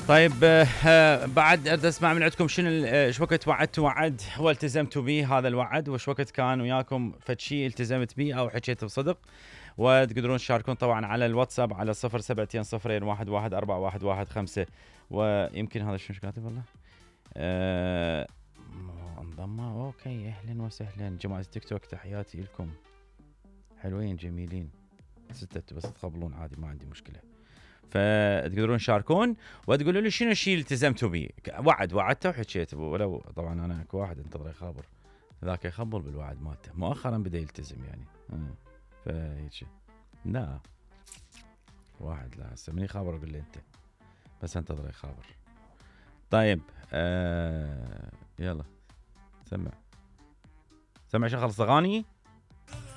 طيب بعد اريد اسمع من عندكم شنو ايش وقت وعدتوا وعد والتزمتوا به هذا الوعد، وايش وقت كان وياكم فد شيء التزمت به او حكيت بصدق. وتقدرون تشاركون طبعا على الواتساب على 0720 ويمكن هذا شنو كاتب والله. انضم اوكي، اهلا وسهلا جماعه التيك توك، تحياتي لكم، حلوين جميلين، ستة بس تقبلون عادي ما عندي مشكله. فتقدرون تشاركون وتقولوا لي شنو الشيء اللي التزمتوا به، وعدته وحكيت، ولو طبعا انا اكو واحد انتظر يخابر، ذاك يخبل بالوعد مالته، مؤخرا بدا يلتزم يعني. فهيك لا واحد لا هسه من يخابر اقول له انت، بس انتظر يخابر. طيب يلا سمع عشان خلص اغاني.